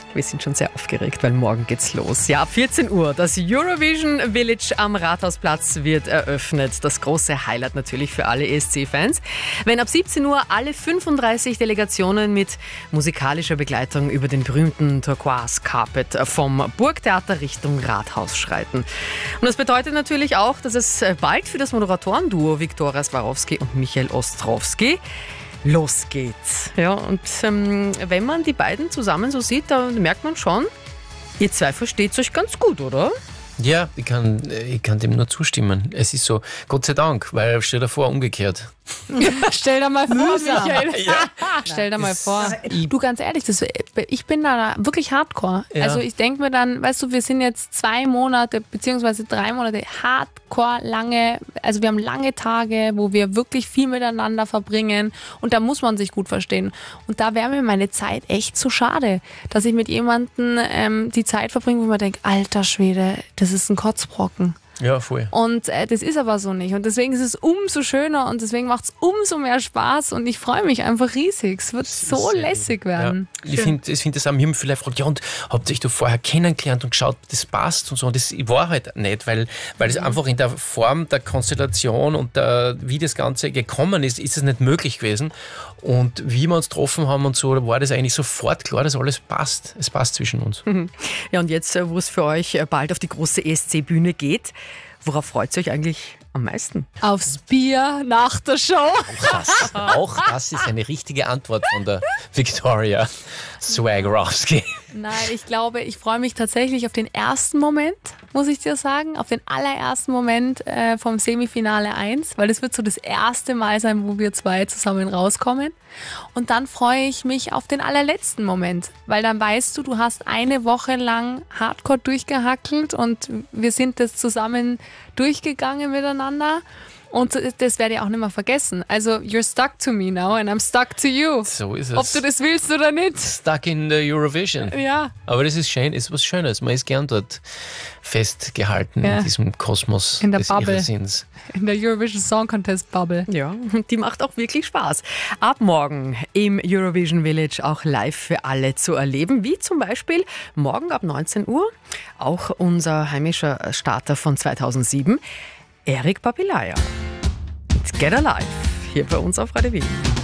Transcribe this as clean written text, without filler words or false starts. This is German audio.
Wir sind schon sehr aufgeregt, weil morgen geht's los. Ja, ab 14 Uhr, das Eurovision Village am Rathausplatz wird eröffnet. Das große Highlight natürlich für alle ESC-Fans. Wenn ab 17 Uhr alle 35 Delegationen mit musikalischer Begleitung über den berühmten Turquoise Carpet vom Burgtheater Richtung Rathaus schreiten. Und das bedeutet natürlich auch, dass es bald für das Moderatorenduo Viktoria Swarovski und Michael Ostrowski los geht's. Ja, und wenn man die beiden zusammen so sieht, da merkt man schon, ihr zwei versteht euch ganz gut, oder? Ja, ich kann dem nur zustimmen. Es ist so, Gott sei Dank, weil stell dir vor, umgekehrt. Stell dir mal vor, Michael. Ja. Stell dir mal vor. Du, ganz ehrlich, ich bin da wirklich hardcore. Ja. Also ich denke mir dann, weißt du, wir sind jetzt 2 Monate bzw. 3 Monate hardcore lange, also wir haben lange Tage, wo wir wirklich viel miteinander verbringen und da muss man sich gut verstehen. Und da wäre mir meine Zeit echt zu schade, dass ich mit jemandem die Zeit verbringe, wo man denkt, alter Schwede, das ist ein Kotzbrocken. Ja, voll. Und das ist aber so nicht. Und deswegen ist es umso schöner und deswegen macht es umso mehr Spaß und ich freue mich einfach riesig. Es wird so lässig werden. Ja. Ich finde das auch, mir haben viele gefragt, ja, und habt ihr euch da vorher kennengelernt und geschaut, das passt und so. Und das war halt nicht, weil es einfach in der Form der Konstellation und wie das Ganze gekommen ist es nicht möglich gewesen. Und wie wir uns getroffen haben und so, da war das eigentlich sofort klar, dass alles passt. Es passt zwischen uns. Ja, und jetzt, wo es für euch bald auf die große ESC-Bühne geht, worauf freut ihr euch eigentlich am meisten? Aufs Bier nach der Show. Auch das ist eine richtige Antwort von der Viktoria Swarovski. Nein, ich glaube, ich freue mich tatsächlich auf den ersten Moment, muss ich dir sagen. Auf den allerersten Moment vom Semifinale 1, weil das wird so das erste Mal sein, wo wir 2 zusammen rauskommen. Und dann freue ich mich auf den allerletzten Moment, weil dann weißt du, du hast eine Woche lang hardcore durchgehackelt und wir sind das zusammen durchgegangen miteinander. Und das werde ich auch nicht mehr vergessen. Also, you're stuck to me now and I'm stuck to you. So ist es. Ob du das willst oder nicht. Stuck in the Eurovision. Ja. Aber das ist schön, ist was Schönes. Man ist gern dort festgehalten in diesem Kosmos in der des Bubble. Irrsinns. In der Eurovision Song Contest Bubble. Ja, die macht auch wirklich Spaß. Ab morgen im Eurovision Village auch live für alle zu erleben, wie zum Beispiel morgen ab 19 Uhr auch unser heimischer Starter von 2007, Eric Babilaya. Mit Get Alive, hier bei uns auf Radio Wien.